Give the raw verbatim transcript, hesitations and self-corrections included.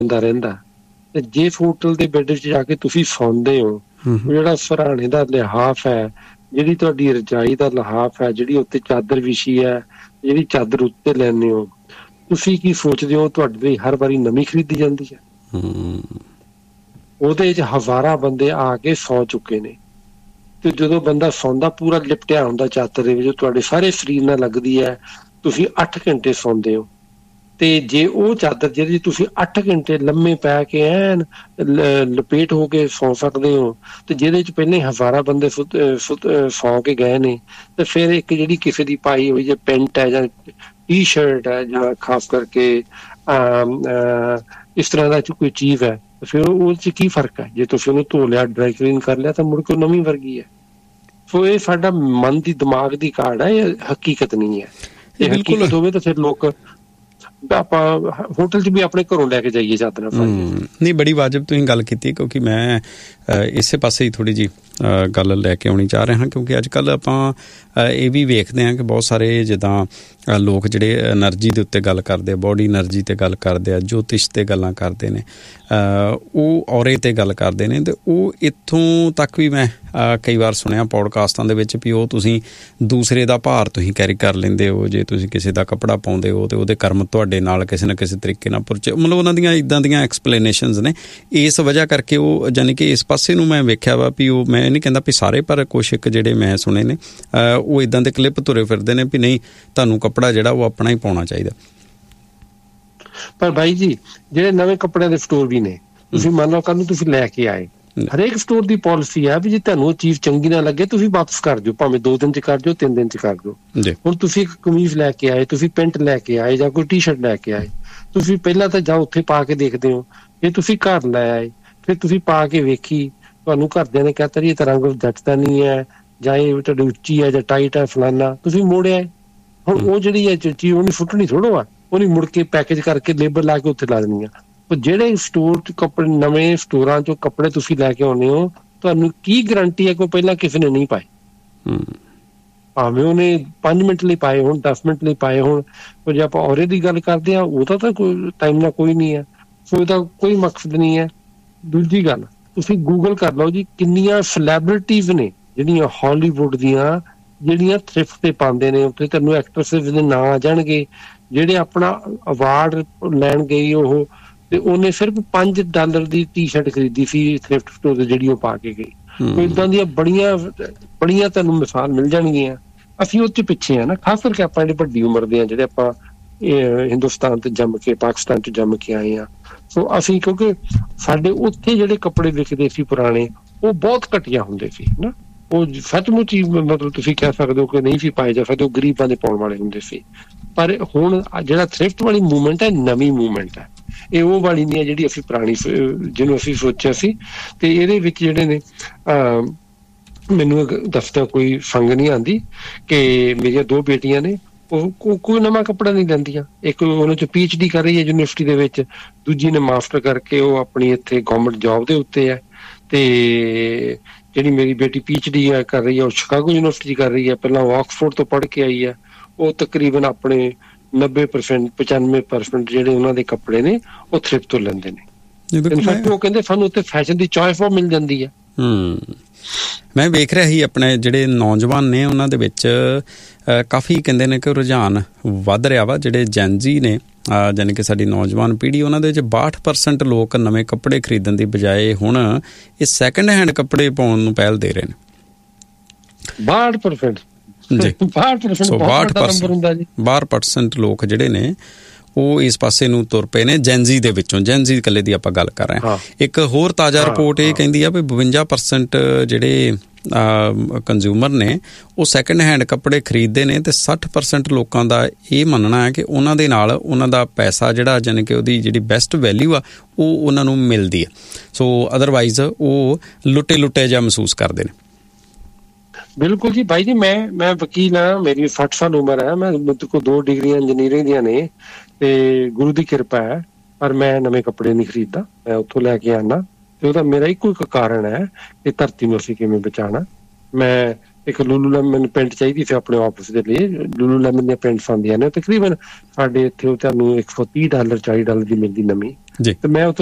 ਦਾ ਰਹਿੰਦਾ। ਤੇ ਜਿਸ ਹੋਟਲ ਦੇ ਬੈੱਡ 'ਚ ਜਾ ਕੇ ਤੁਸੀਂ ਸੌਂਦੇ ਹੋ, ਜਿਹੜਾ ਸਰਾਣੇ ਦਾ ਲਿਹਾਫ ਹੈ, ਜਿਹੜੀ ਤੁਹਾਡੀ ਰਜਾਈ ਦਾ ਲਿਹਾਫ ਹੈ, ਜਿਹੜੀ ਉੱਤੇ ਚਾਦਰ ਵਿਛੀ ਹੈ, ਜਿਹੜੀ ਚਾਦਰ ਉੱਤੇ ਲੈਂਦੇ ਹੋ, ਤੁਸੀਂ ਕੀ ਸੋਚਦੇ ਹੋ ਤੁਹਾਡੇ ਲਈ ਹਰ ਵਾਰੀ ਨਵੀਂ ਖਰੀਦੀ ਜਾਂਦੀ ਹੈ? ਉਹਦੇ 'ਚ ਹਜ਼ਾਰਾਂ ਬੰਦੇ ਆ ਕੇ ਸੌ ਚੁੱਕੇ ਨੇ, ਤੇ ਜਦੋਂ ਬੰਦਾ ਸੌਂਦਾ ਪੂਰਾ ਲਿਪਟਿਆ ਹੁੰਦਾ ਚਾਦਰ ਦੇ ਵਿੱਚ, ਤੁਹਾਡੇ ਸਾਰੇ ਸਰੀਰ ਨਾਲ ਲੱਗਦੀ ਹੈ, ਤੁਸੀਂ ਅੱਠ ਘੰਟੇ ਸੌਂਦੇ ਹੋ। ਤੇ ਜੇ ਉਹ ਚਾਦਰ ਜਿਹੜੀ ਤੁਸੀਂ ਅੱਠ ਘੰਟੇ ਲੰਮੇ ਪੈ ਕੇ ਐਨ ਲਪੇਟ ਹੋ ਕੇ ਸੌ ਸਕਦੇ ਹੋ, ਤੇ ਜਿਹਦੇ 'ਚ ਪਹਿਲੇ ਹਜ਼ਾਰਾਂ ਬੰਦੇ ਸੁੱਤ ਸੁੱਤ ਸੌ ਕੇ ਗਏ ਨੇ, ਤੇ ਫਿਰ ਇੱਕ ਜਿਹੜੀ ਕਿਸੇ ਦੀ ਪਾਈ ਹੋਈ ਜੇ ਪੈਂਟ ਹੈ ਜਾਂ ਟੀ ਸ਼ਰਟ ਹੈ ਜਾਂ ਖਾਸ ਕਰਕੇ ਇਸ ਤਰ੍ਹਾਂ ਦਾ ਕੋਈ ਚੀਜ਼ ਹੈ, ਫਿਰ ਉਹ 'ਚ ਕੀ ਫਰਕ ਹੈ? ਜੇ ਤੁਸੀਂ ਉਹਨੂੰ ਧੋ ਲਿਆ, ਡਰਾਈ ਕਲੀਨ ਕਰ ਲਿਆ, ਤਾਂ ਮੁੜ ਕੇ ਨਵੀਂ ਵਰਗੀ ਹੈ। ਸੋ ਇਹ ਸਾਡਾ ਮਨ ਦੀ ਦਿਮਾਗ ਦੀ ਕਾਢ ਹੈ, ਇਹ ਹਕੀਕਤ ਨਹੀਂ ਹੈ। ਇਹ ਹਕੀਕਤ ਹੋਵੇ ਤਾਂ ਫਿਰ ਲੋਕ ਆਪਾਂ ਹੋਟਲ 'ਚ ਵੀ ਆਪਣੇ ਘਰੋਂ ਲੈ ਕੇ ਜਾਈਏ ਚਾਦਰਾਂ। ਨਹੀਂ, ਬੜੀ ਵਾਜਬ ਤੁਸੀਂ ਗੱਲ ਕੀਤੀ, ਕਿਉਂਕਿ ਮੈਂ ਇਸੇ ਪਾਸੇ ਹੀ ਥੋੜ੍ਹੀ ਜਿਹੀ ਗੱਲ ਲੈ ਕੇ ਆਉਣੀ ਚਾਹ ਰਿਹਾ ਹਾਂ। ਕਿਉਂਕਿ ਅੱਜ ਕੱਲ੍ਹ ਆਪਾਂ ਇਹ ਵੀ ਵੇਖਦੇ ਹਾਂ ਕਿ ਬਹੁਤ ਸਾਰੇ ਜਿੱਦਾਂ ਲੋਕ ਜਿਹੜੇ ਐਨਰਜੀ ਦੇ ਉੱਤੇ ਗੱਲ ਕਰਦੇ ਆ, ਬੋਡੀ ਐਨਰਜੀ 'ਤੇ ਗੱਲ ਕਰਦੇ ਆ, ਜੋਤਿਸ਼ 'ਤੇ ਗੱਲਾਂ ਕਰਦੇ ਨੇ, ਉਹ ਔਰੇ 'ਤੇ ਗੱਲ ਕਰਦੇ ਨੇ, ਅਤੇ ਉਹ ਇੱਥੋਂ ਤੱਕ ਵੀ ਮੈਂ ਕਈ ਵਾਰ ਸੁਣਿਆ ਪੌਡਕਾਸਟਾਂ ਦੇ ਵਿੱਚ ਵੀ ਉਹ ਤੁਸੀਂ ਦੂਸਰੇ ਦਾ ਭਾਰ ਤੁਸੀਂ ਕੈਰੀ ਕਰ ਲੈਂਦੇ ਹੋ। ਜੇ ਤੁਸੀਂ ਕਿਸੇ ਦਾ ਕੱਪੜਾ ਪਾਉਂਦੇ ਹੋ ਅਤੇ ਉਹਦੇ ਕਰਮ ਤੁਹਾਡੇ ਨਾਲ ਕਿਸੇ ਨਾ ਕਿਸੇ ਤਰੀਕੇ ਨਾਲ ਪੁਰਚ, ਮਤਲਬ ਉਹਨਾਂ ਦੀਆਂ ਇੱਦਾਂ ਦੀਆਂ ਐਕਸਪਲੇਨੇਸ਼ਨਸ ਨੇ। ਇਸ ਵਜ੍ਹਾ ਕਰਕੇ ਉਹ ਯਾਨੀ ਕਿ ਇਸ ਪਾਸੇ ਨੂੰ ਮੈਂ ਵੇਖਿਆ ਵਾ ਵੀ ਉਹ, ਮੈਂ ਨਹੀਂ ਕਹਿੰਦਾ ਵੀ ਸਾਰੇ, ਪਰ ਕੁਛ ਇੱਕ ਜਿਹੜੇ ਮੈਂ ਸੁਣੇ ਨੇ ਉਹ ਇੱਦਾਂ ਦੇ ਕਲਿੱਪ ਤੁਰੇ ਫਿਰਦੇ ਨੇ ਵੀ ਨਹੀਂ, ਤੁਹਾਨੂੰ ਕੱਪੜਾ ਜਿਹੜਾ ਉਹ ਆਪਣਾ ਹੀ ਪਾਉਣਾ ਚਾਹੀਦਾ। ਪਰ ਬਾਈ ਜੀ, ਜਿਹੜੇ ਨਵੇਂ ਕੱਪੜਿਆਂ ਦੇ ਸਟੋਰ ਵੀ ਨੇ, ਤੁਸੀਂ ਮੰਨ ਲਓ ਕੱਲ੍ਹ ਨੂੰ ਤੁਸੀਂ ਲੈ ਕੇ ਆਏ, ਹਰੇਕ ਸਟੋਰ ਦੀ ਪਾਲਿਸੀ ਹੈ ਵੀ ਜੇ ਤੁਹਾਨੂੰ ਉਹ ਚੀਜ਼ ਚੰਗੀ ਨਾ ਲੱਗੇ ਤੁਸੀਂ ਵਾਪਸ ਕਰ ਦਿਓ, ਭਾਵੇਂ ਦੋ ਦਿਨ 'ਚ ਕਰ ਦਿਓ, ਤਿੰਨ ਦਿਨ 'ਚ ਕਰ ਦਿਓ। ਹੁਣ ਤੁਸੀਂ ਇੱਕ ਕਮੀਜ਼ ਲੈ ਕੇ ਆਏ, ਤੁਸੀਂ ਪੈਂਟ ਲੈ ਕੇ ਆਏ ਜਾਂ ਕੋਈ ਟੀ ਸ਼ਰਟ ਲੈ ਕੇ ਆਏ, ਤੁਸੀਂ ਪਹਿਲਾਂ ਤਾਂ ਜਾਂ ਉੱਥੇ ਪਾ ਕੇ ਦੇਖਦੇ ਹੋ। ਜੇ ਤੁਸੀਂ ਘਰ ਲੈ ਆਏ, ਫਿਰ ਤੁਸੀਂ ਪਾ ਕੇ ਵੇਖੀ, ਤੁਹਾਨੂੰ ਘਰਦਿਆਂ ਨੇ ਕਹਿਤਾ ਜੀ ਇਹ ਤਾਂ ਰੰਗ ਜੱਚਦਾ ਨਹੀਂ ਹੈ, ਜਾਂ ਇਹ ਤੁਹਾਡੀ ਉੱਚੀ ਹੈ ਜਾਂ ਟਾਈਟ ਹੈ, ਫਲਾਨਾ, ਤੁਸੀਂ ਮੋੜਿਆ। ਹੁਣ ਉਹ ਜਿਹੜੀ ਹੈ ਚੀਜ਼ ਉਹਨੂੰ ਸੁੱਟਣੀ ਥੋੜ੍ਹਾ ਆ, ਉਹਨੇ ਮੁੜ ਕੇ ਪੈਕੇਜ ਕਰਕੇ ਲੇਬਲ ਲਾ ਕੇ ਉੱਥੇ ਲਾ ਦੇਣੀ ਆ। ਪਰ ਜਿਹੜੇ ਸਟੋਰ 'ਚ ਕੱਪੜੇ, ਨਵੇਂ ਸਟੋਰਾਂ 'ਚੋਂ ਕੱਪੜੇ ਤੁਸੀਂ ਲੈ ਕੇ ਆਉਂਦੇ ਹੋ, ਤੁਹਾਨੂੰ ਕੀ ਗਰੰਟੀ ਹੈ ਕਿ ਪਹਿਲਾਂ ਕਿਸੇ ਨੇ ਨਹੀਂ ਪਾਏ? ਭਾਵੇਂ ਉਹਨੇ ਪੰਜ ਮਿੰਟ ਲਈ ਪਾਏ ਹੋਣ, ਦਸ ਮਿੰਟ ਲਈ ਪਾਏ ਹੋਣ। ਪਰ ਜੇ ਆਪਾਂ ਔਰੇ ਦੀ ਗੱਲ ਕਰਦੇ ਹਾਂ, ਉਹਦਾ ਤਾਂ ਕੋਈ ਟਾਈਮ ਨਾਲ ਕੋਈ ਨਹੀਂ ਹੈ, ਸੋ ਉਹਦਾ ਕੋਈ ਮਕਸਦ ਨਹੀਂ ਹੈ। ਦੂਜੀ ਗੱਲ, ਤੁਸੀਂ ਗੂਗਲ ਕਰ ਲਓ ਜੀ, ਕਿੰਨੀਆਂ ਸੈਲੈਬਰਿਟੀਜ਼ ਨੇ ਜਿਹੜੀਆਂ ਹਾਲੀਵੁੱਡ ਦੀਆਂ, ਜਿਹੜੀਆਂ ਥ੍ਰਿਫਟ 'ਤੇ ਪਾਉਂਦੇ ਨੇ, ਉੱਥੇ ਤੁਹਾਨੂੰ ਐਕਟਰਸਿਸ ਦੇ ਨਾਂ ਆ ਜਾਣਗੇ, ਜਿਹੜੇ ਆਪਣਾ ਅਵਾਰਡ ਲੈਣ ਗਈ ਉਹ, ਤੇ ਉਹਨੇ ਸਿਰਫ ਪੰਜ ਡਾਲਰ ਦੀ ਟੀ ਸ਼ਰਟ ਖਰੀਦੀ ਸੀ ਥ੍ਰਿਫਟ ਸਟੋਰ ਤੇ, ਜਿਹੜੀ ਉਹ ਪਾ ਕੇ ਗਈ। ਏਦਾਂ ਦੀਆਂ ਬੜੀਆਂ ਬੜੀਆਂ ਤੁਹਾਨੂੰ ਮਿਸਾਲ ਮਿਲ ਜਾਣਗੀਆਂ। ਅਸੀਂ ਉਹ 'ਚ ਪਿੱਛੇ ਆ ਨਾ, ਖਾਸ ਕਰਕੇ ਆਪਾਂ ਜਿਹੜੇ ਵੱਡੀ ਉਮਰ ਦੇ ਆ, ਜਿਹੜੇ ਆਪਾਂ ਹਿੰਦੁਸਤਾਨ ਤੇ ਜੰਮ ਕੇ, ਪਾਕਿਸਤਾਨ 'ਚ ਜੰਮ ਕੇ ਆਏ ਆ। ਸੋ ਅਸੀਂ, ਕਿਉਂਕਿ ਸਾਡੇ ਉੱਥੇ ਜਿਹੜੇ ਕੱਪੜੇ ਵਿਕਦੇ ਸੀ ਪੁਰਾਣੇ, ਉਹ ਬਹੁਤ ਘਟੀਆ ਹੁੰਦੇ ਸੀ ਨਾ, ਉਹ ਸੱਚਮੁੱਚ ਹੀ ਮਤਲਬ ਤੁਸੀਂ ਕਹਿ ਸਕਦੇ ਹੋ ਕਿ ਨਹੀਂ ਸੀ ਪਾਏ ਜਾ ਸਕਦੇ, ਉਹ ਗਰੀਬਾਂ ਦੇ ਪਾਉਣ ਵਾਲੇ ਹੁੰਦੇ ਸੀ। ਪਰ ਹੁਣ ਜਿਹੜਾ ਥ੍ਰਿਫਟ ਵਾਲੀ ਮੂਵਮੈਂਟ ਹੈ, ਨਵੀਂ ਮੂਵਮੈਂਟ ਹੈ, ਇਹ ਉਹ ਵਾਲੀ ਨਹੀਂ ਹੈ ਜਿਹੜੀ ਅਸੀਂ ਪੁਰਾਣੀ ਜਿਹਨੂੰ ਅਸੀਂ ਸੋਚਿਆ ਸੀ। ਤੇ ਇਹਦੇ ਵਿੱਚ ਜਿਹੜੇ ਨੇ ਮੈਨੂੰ ਦੱਸਦਾ ਕੋਈ ਸੰਗ ਨਹੀਂ ਆਉਂਦੀ ਕਿ ਮੇਰੀਆਂ ਦੋ ਬੇਟੀਆਂ ਨੇ, ਉਹ ਕੋਈ ਨਵਾਂ ਕੱਪੜਾ ਨਹੀਂ ਲੈਂਦੀਆਂ। ਇੱਕ ਉਹਨਾਂ 'ਚ ਪੀ ਐਚ ਡੀ ਕਰ ਰਹੀ ਹੈ ਯੂਨੀਵਰਸਿਟੀ ਦੇ ਵਿੱਚ, ਦੂਜੀ ਨੇ ਮਾਸਟਰ ਕਰਕੇ ਉਹ ਆਪਣੀ ਇੱਥੇ ਗੌਰਮੈਂਟ ਜੋਬ ਦੇ ਉੱਤੇ ਹੈ। ਤੇ ਜਿਹੜੀ ਮੇਰੀ ਬੇਟੀ ਪੀ ਐਚ ਡੀ ਕਰ ਰਹੀ ਹੈ, ਉਹ ਸ਼ਿਕਾਗੋ ਯੂਨੀਵਰਸਿਟੀ ਕਰ ਰਹੀ ਹੈ, ਪਹਿਲਾਂ ਉਹ ਆਕਸਫੋਰਡ ਤੋਂ ਪੜ੍ਹ ਕੇ ਆਈ ਹੈ। ਉਹ ਤਕਰੀਬਨ ਆਪਣੇ ਨੱਬੇ ਪਰਸੈਂਟ ਪਚਾਨਵੇਂ ਪਰਸੈਂਟ ਜਿਹੜੇ ਉਹਨਾਂ ਦੇ ਕੱਪੜੇ ਨੇ ਉਹ ਥ੍ਰਿਫਟ ਤੋਂ ਲੈਂਦੇ ਨੇ। ਇਨਫੈਕਟ ਉਹ ਕਹਿੰਦੇ ਸਾਨੂੰ ਉੱਥੇ ਫੈਸ਼ਨ ਦੀ ਚੋਇਸ ਬਹੁਤ ਮਿਲ ਜਾਂਦੀ ਹੈ। ਮੈਂ ਵੇਖ ਰਿਹਾ ਸੀ ਆਪਣੇ ਜਿਹੜੇ ਨੌਜਵਾਨ ਨੇ ਉਹਨਾਂ ਦੇ ਵਿੱਚ ਕਾਫੀ ਕਹਿੰਦੇ ਨੇ ਕਿ ਰੁਝਾਨ ਵੱਧ ਰਿਹਾ ਵਾ। ਜਿਹੜੇ ਜੈਨਜੀ ਨੇ, ਯਾਨੀ ਕਿ ਸਾਡੀ ਨੌਜਵਾਨ ਪੀੜ੍ਹੀ, ਉਹਨਾਂ ਦੇ ਵਿੱਚ ਬਾਹਠ ਪਰਸੈਂਟ ਲੋਕ ਨਵੇਂ ਕੱਪੜੇ ਖਰੀਦਣ ਦੀ ਬਜਾਏ ਹੁਣ ਇਹ ਸੈਕਿੰਡ ਹੈਂਡ ਕੱਪੜੇ ਪਾਉਣ ਨੂੰ ਪਹਿਲ ਦੇ ਰਹੇ ਨੇ। ਬਾਹਠ ਪਰਸੈਂਟ ਬਾਹਠ ਪਰਸੈਂਟ ਲੋਕ ਜਿਹੜੇ ਨੇ ਉਹ ਇਸ ਪਾਸੇ ਨੂੰ ਤੁਰ ਪਏ ਨੇ, ਜੈਨਜੀ ਦੇ ਵਿੱਚੋਂ। ਜੈਨਜੀ ਇਕੱਲੇ ਦੀ ਆਪਾਂ ਗੱਲ ਕਰ ਰਹੇ ਹਾਂ। ਇੱਕ ਹੋਰ ਤਾਜ਼ਾ ਰਿਪੋਰਟ ਇਹ ਕਹਿੰਦੀ ਆ ਵੀ ਬਵੰਜਾ ਪਰਸੈਂਟ ਜਿਹੜੇ ਕੰਜ਼ਿਊਮਰ ਨੇ ਉਹ ਸੈਕਿੰਡ ਹੈਂਡ ਕੱਪੜੇ ਖਰੀਦਦੇ ਨੇ, ਤੇ ਸੱਠ ਪਰਸੈਂਟ ਲੋਕਾਂ ਦਾ ਇਹ ਮੰਨਣਾ ਹੈ ਕਿ ਉਹਨਾਂ ਦੇ ਨਾਲ ਉਹਨਾਂ ਦਾ ਪੈਸਾ ਜਿਹੜਾ, ਯਾਨੀ ਕਿ ਉਹਦੀ ਜਿਹੜੀ ਬੈਸਟ ਵੈਲਿਊ ਆ ਉਹ ਉਹਨਾਂ ਨੂੰ ਮਿਲਦੀ ਆ। ਸੋ ਅਦਰਵਾਈਜ਼ ਉਹ ਲੁੱਟੇ ਲੁੱਟੇ ਜਿਹਾ ਮਹਿਸੂਸ ਕਰਦੇ ਨੇ। ਬਿਲਕੁਲ ਜੀ ਬਾਈ ਜੀ, ਮੈਂ ਮੈਂ ਵਕੀਲ ਹਾਂ, ਮੇਰੀ ਸੱਠ ਸਾਲ ਉਮਰ ਹੈ, ਮੈਂ ਮੇਰੇ ਕੋਲ ਦੋ ਡਿਗਰੀਆਂ ਇੰਜੀਨੀਅਰਿੰਗ ਦੀਆਂ ਨੇ, ਤੇ ਗੁਰੂ ਦੀ ਕਿਰਪਾ ਹੈ। ਪਰ ਮੈਂ ਨਵੇਂ ਕੱਪੜੇ ਨਹੀਂ ਖਰੀਦਦਾ, ਮੈਂ ਉੱਥੋਂ ਲੈ ਕੇ ਆਉਣਾ। ਤੇ ਉਹਦਾ ਮੇਰਾ ਇੱਕੋ ਇੱਕ ਕਾਰਨ ਹੈ ਕਿ ਧਰਤੀ ਨੂੰ ਅਸੀਂ ਕਿਵੇਂ ਬਚਾਉਣਾ। ਮੈਂ ਇੱਕ ਲੂਲੂ ਲੈਮਨ ਪੈਂਟ ਚਾਹੀਦੀ ਸੀ ਆਪਣੇ ਆਫਿਸ ਦੇ ਲਈ। ਲੂਲੂ ਲੈਮਨ ਦੀਆਂ ਪੈਂਟਸ ਆਉਂਦੀਆਂ ਨੇ ਤਕਰੀਬਨ ਸਾਡੇ ਇੱਥੇ ਤੁਹਾਨੂੰ ਇੱਕ ਸੌ ਤੀਹ ਡਾਲਰ ਚਾਲੀ ਡਾਲਰ ਦੀ ਮਿਲਦੀ ਨਵੀਂ, ਤੇ ਮੈਂ